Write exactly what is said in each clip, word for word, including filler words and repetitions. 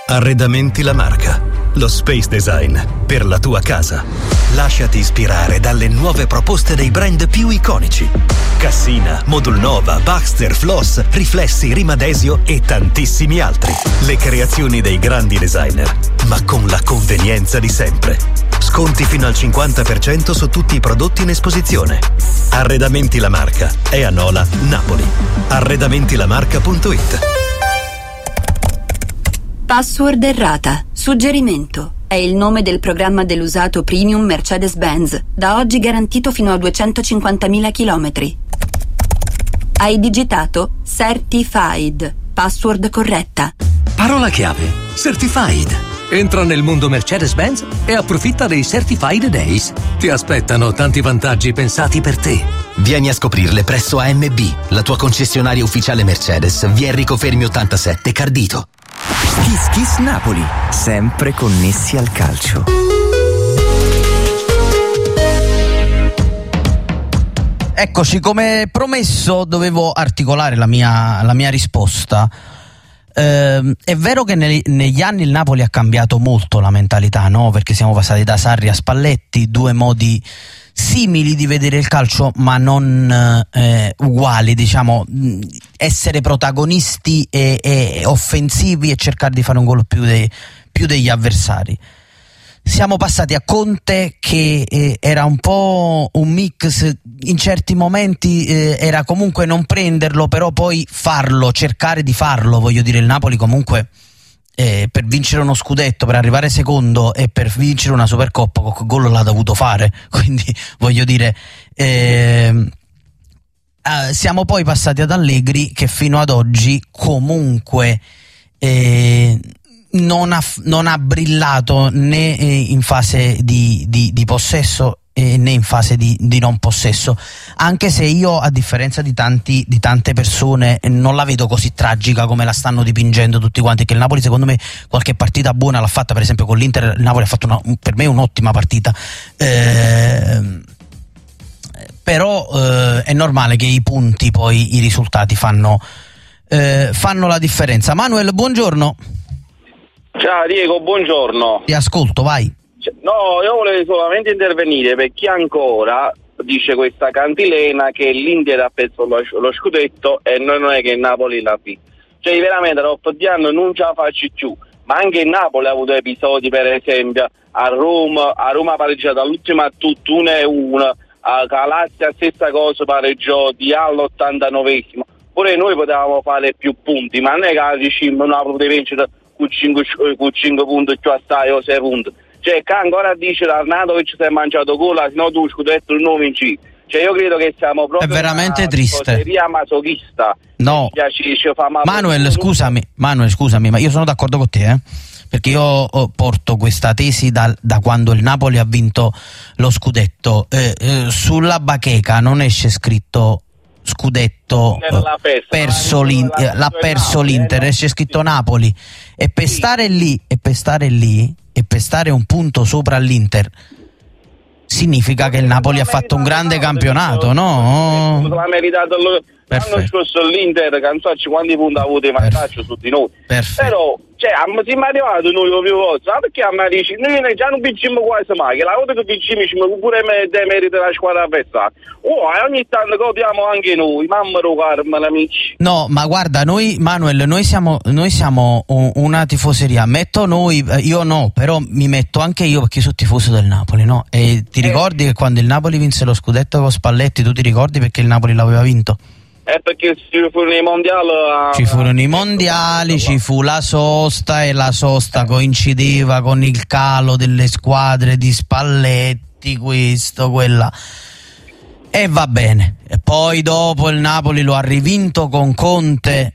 Arredamenti La Marca, lo space design per la tua casa. Lasciati ispirare dalle nuove proposte dei brand più iconici. Cassina, Modulnova, Baxter, Floss, Riflessi, Rimadesio e tantissimi altri. Le creazioni dei grandi designer, ma con la convenienza di sempre. Sconti fino al cinquanta per cento su tutti i prodotti in esposizione. Arredamenti La Marca è a Nola, Napoli. arredamentilamarca punto it. Password errata. Suggerimento. È il nome del programma dell'usato premium Mercedes-Benz, da oggi garantito fino a duecentocinquantamila chilometri. Hai digitato Certified. Password corretta. Parola chiave. Certified. Entra nel mondo Mercedes-Benz e approfitta dei Certified Days. Ti aspettano tanti vantaggi pensati per te. Vieni a scoprirle presso A M B, la tua concessionaria ufficiale Mercedes, via Enrico Fermi ottantasette, Cardito. Kiss Kiss Napoli, sempre connessi al calcio. Eccoci, come promesso dovevo articolare la mia, la mia risposta. Eh, è vero che neg- negli anni il Napoli ha cambiato molto la mentalità, no? Perché siamo passati da Sarri a Spalletti, due modi simili di vedere il calcio ma non eh, uguali, diciamo, essere protagonisti e, e offensivi e cercare di fare un gol più, de- più degli avversari. Siamo passati a Conte che eh, era un po' un mix, in certi momenti eh, era comunque non prenderlo, però poi farlo, cercare di farlo. Voglio dire, il Napoli comunque eh, per vincere uno scudetto, per arrivare secondo e per vincere una Supercoppa, qualche gol l'ha dovuto fare, quindi voglio dire eh, eh, siamo poi passati ad Allegri che fino ad oggi comunque eh, Non ha, non ha brillato né in fase di, di, di possesso eh, né in fase di, di non possesso, anche se io, a differenza di, tanti, di tante persone, non la vedo così tragica come la stanno dipingendo tutti quanti, che il Napoli secondo me qualche partita buona l'ha fatta, per esempio con l'Inter il Napoli ha fatto una, per me un'ottima partita, eh, però eh, è normale che i punti, poi i risultati fanno, eh, fanno la differenza. Manuel, buongiorno. Ciao Diego, buongiorno. Ti ascolto, vai. No, io volevo solamente intervenire per chi ancora dice questa cantilena che l'Inter ha perso lo, lo scudetto e noi non è che il Napoli l'ha vinto. Cioè veramente dopo di anni non ce la faccio più, ma anche il Napoli ha avuto episodi, per esempio a Roma, a Roma ha pareggiato all'ultima a tutto uno e uno, a Calazia stessa cosa, pareggiò di all'ottantanovesimo. Pure noi potevamo fare più punti, ma non è che diciamo non avevo vincere con cinque punti più a stai o sei punti. Cioè che ancora dice l'Arnato che ci sei mangiato cola, se no tu scudetto non vinci. Cioè io credo che siamo proprio è veramente una triste, seria masochista. No, ci, ci fa Manuel scusami Manuel scusami ma io sono d'accordo con te, eh? Perché io porto questa tesi da, da quando il Napoli ha vinto lo scudetto, eh, eh, sulla bacheca non esce scritto scudetto eh, perso l'Inter, l'ha perso l'Inter, esce scritto Napoli, e per stare lì e per stare lì e per stare un punto sopra l'Inter significa che il Napoli ha fatto un grande campionato, no? L'ha meritato l'anno scorso l'Inter, che non so quanti punti ha avuto in vantaggio su di noi. Perfetto. Però cioè siamo arrivati noi più volte, sai perché a me dici noi già non vinciamo quasi mai, che la volta che vinciamo ci pure dei meriti della squadra avversaria. Oh, ogni tanto copiamo anche noi, mamma Carmen, amici. No, ma guarda, noi Manuel, noi siamo noi siamo una tifoseria, metto noi, io no, però mi metto anche io perché sono tifoso del Napoli, no? E ti ricordi eh. che quando il Napoli vinse lo scudetto con Spalletti, tu ti ricordi perché il Napoli l'aveva vinto? È perché ci furono i mondiali. A... Ci furono i mondiali, ci fu la sosta e la sosta coincideva con il calo delle squadre di Spalletti, questo, quella. E va bene. E poi dopo il Napoli lo ha rivinto con Conte,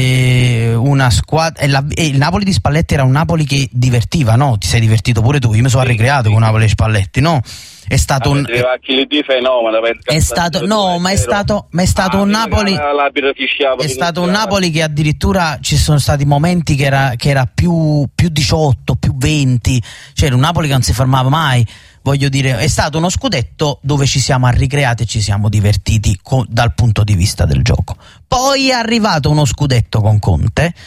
e una squadra. E, la, e il Napoli di Spalletti era un Napoli che divertiva, no? Ti sei divertito pure tu, io mi sono sì, ricreato sì. con Napoli e Spalletti, no? È stato un è stato no ma è stato ma è stato un Napoli è stato un Napoli che addirittura ci sono stati momenti che era che era più più diciotto, più venti, cioè era un Napoli che non si fermava mai. Voglio dire, è stato uno scudetto dove ci siamo ricreati e ci siamo divertiti co- dal punto di vista del gioco. Poi è arrivato uno scudetto con Conte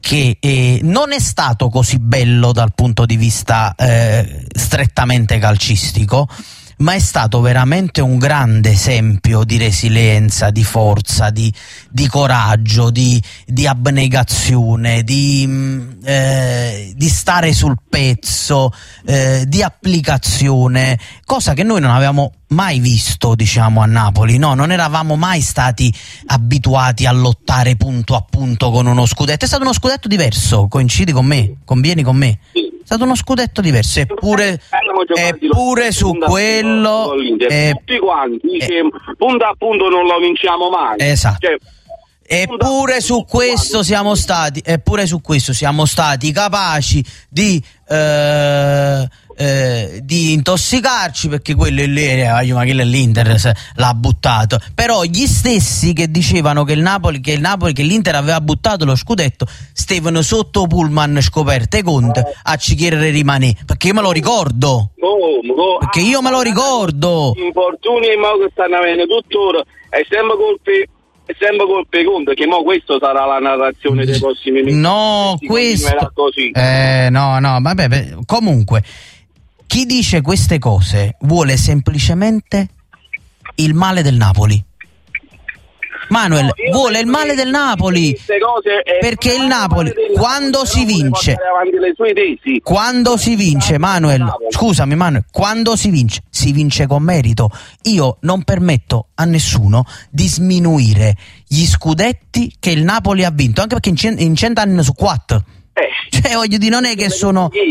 che eh, non è stato così bello dal punto di vista eh, strettamente calcistico, ma è stato veramente un grande esempio di resilienza, di forza, di, di coraggio, di, di abnegazione, di, eh, di stare sul pezzo, eh, di applicazione, cosa che noi non avevamo mai visto, diciamo, a Napoli, no? Non eravamo mai stati abituati a lottare punto a punto con uno scudetto. È stato uno scudetto diverso, coincidi con me, convieni con me? È stato uno scudetto diverso, eppure, eppure su quello è, tutti quanti dice, punto a punto non lo vinciamo mai. Esatto. Cioè, eppure su questo siamo stati eppure su questo siamo stati capaci di eh, eh, di intossicarci, perché quello è lì, ma che l'Inter l'ha buttato. Però gli stessi che dicevano che il Napoli che il Napoli che l'Inter aveva buttato lo scudetto stavano sotto pullman scoperte Conte a chiedere rimane, perché io me lo ricordo perché io me lo ricordo infortuni e mo che stanno avendo tuttora è sempre colpe è sempre colpa di Conte, che mo questo sarà la narrazione dei prossimi mesi. No, questo così. Eh, no, no, vabbè, beh, comunque chi dice queste cose vuole semplicemente il male del Napoli. Manuel, no, vuole il male del Napoli, perché il Napoli quando si vince quando si vince Manuel, scusami Manuel, quando si vince si vince con merito. Io non permetto a nessuno di sminuire gli scudetti che il Napoli ha vinto, anche perché in cento anni su quattro, eh. cioè voglio dire, non è che sono eh.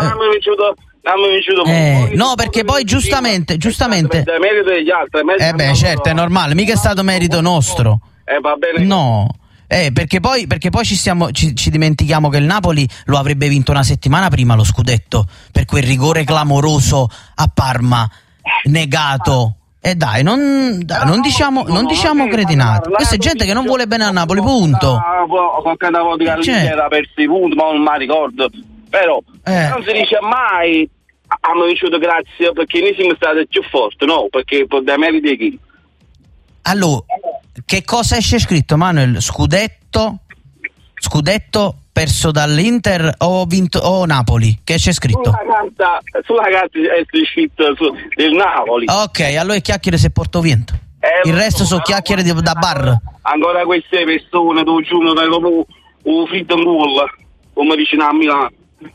Eh, no, perché poi giustamente giustamente eh beh, certo, è normale, mica è stato merito nostro. Eh, va bene. No, eh, perché poi perché poi ci stiamo ci, ci dimentichiamo che il Napoli lo avrebbe vinto una settimana prima lo scudetto per quel rigore clamoroso a Parma negato. E eh dai, non, dai, non diciamo, non diciamo cretinate. Questa è gente che non vuole bene a Napoli, punto. Qualche volta che era perso i punti, ma non mi ricordo. Però eh. non si dice mai hanno vinto grazie perché noi siamo stati più forti, no? Perché da merito di chi? Allora, che cosa esce scritto, Manuel? Scudetto scudetto perso dall'Inter o vinto o Napoli? Che c'è scritto? Sulla carta, sulla carta è scritto su, del Napoli. Ok, allora chiacchiere se porto vento. Eh, il resto sono chiacchiere di, da bar. Ancora queste persone dove giuno come un fritto in culo, come vicino a Milano.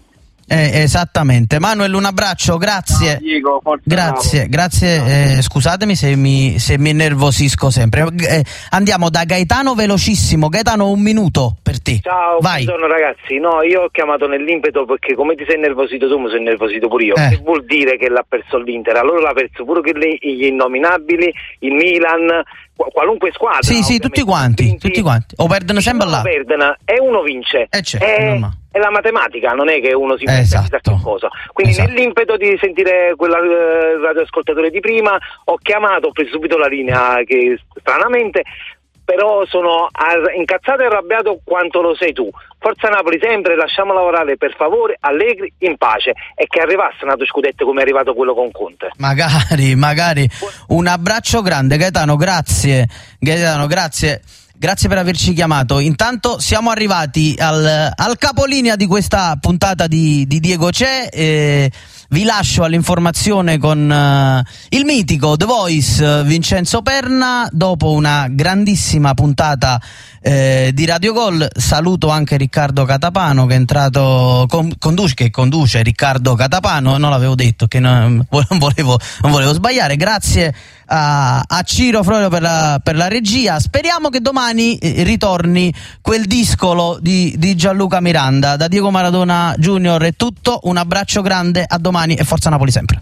Eh, esattamente. Manuel, un abbraccio, grazie. No, Diego, grazie, grazie. Eh, scusatemi se mi, se mi innervosisco sempre. Eh, andiamo da Gaetano velocissimo. Gaetano, un minuto per te. Ciao, vai. Buongiorno ragazzi. No, io ho chiamato nell'impeto perché come ti sei innervosito tu, mi sono innervosito pure io. Eh. Che vuol dire che l'ha perso l'Inter? Allora l'ha perso pure che gli innominabili, il Milan, qualunque squadra. Sì, sì, tutti quanti, Quindi, tutti quanti. O perdono sempre là. Perdono e uno vince. Eh, certo, è, è la matematica, non è che uno si mette esatto. a chissà cosa. Quindi esatto. nell'impeto di sentire quel uh, radioascoltatore di prima ho chiamato, ho preso subito la linea che stranamente però sono ar- incazzato e arrabbiato quanto lo sei tu. Forza Napoli sempre, lasciamo lavorare per favore Allegri in pace e che arrivasse un altro scudetto come è arrivato quello con Conte. Magari, magari. Un abbraccio grande Gaetano, grazie. Gaetano, grazie. Grazie per averci chiamato. Intanto siamo arrivati al, al capolinea di questa puntata di, di Diego C'è. Eh, vi lascio all'informazione con uh, il mitico The Voice uh, Vincenzo Perna. Dopo una grandissima puntata eh, di Radio Gol, saluto anche Riccardo Catapano che è entrato, con, conduce, che conduce Riccardo Catapano, non l'avevo detto, che non, non, volevo, non volevo sbagliare. Grazie a, a Ciro Florio per la, per la regia. Speriamo che domani eh, ritorni quel discolo di, di Gianluca Miranda. Da Diego Maradona Junior è tutto, un abbraccio grande, a domani e forza Napoli sempre.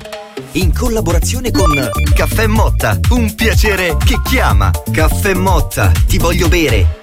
In collaborazione con Caffè Motta, un piacere che chiama. Caffè Motta, ti voglio bere.